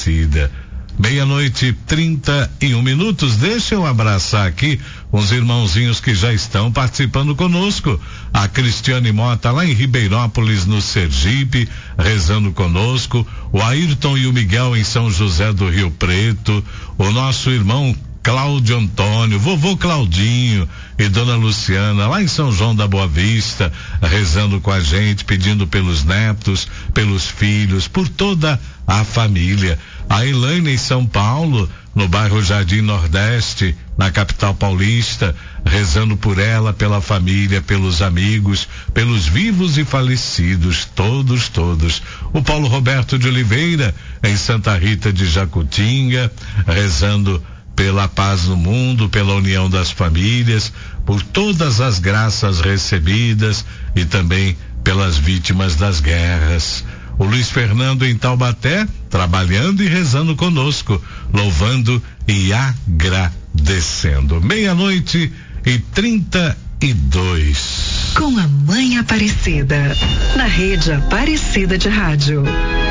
Aparecida. 00:31. Deixa eu abraçar aqui uns irmãozinhos que já estão participando conosco. A Cristiane Mota lá em Ribeirópolis, no Sergipe, rezando conosco. O Ayrton e o Miguel em São José do Rio Preto. O nosso irmão Cláudio Antônio, vovô Claudinho e dona Luciana lá em São João da Boa Vista, rezando com a gente, pedindo pelos netos, pelos filhos, por toda a família. A Elaine em São Paulo, no bairro Jardim Nordeste, na capital paulista, rezando por ela, pela família, pelos amigos, pelos vivos e falecidos, todos. O Paulo Roberto de Oliveira em Santa Rita de Jacutinga, rezando pela paz no mundo, pela união das famílias, por todas as graças recebidas e também pelas vítimas das guerras. O Luiz Fernando em Taubaté, trabalhando e rezando conosco, louvando e agradecendo. 00:32. Com a Mãe Aparecida, na Rede Aparecida de Rádio.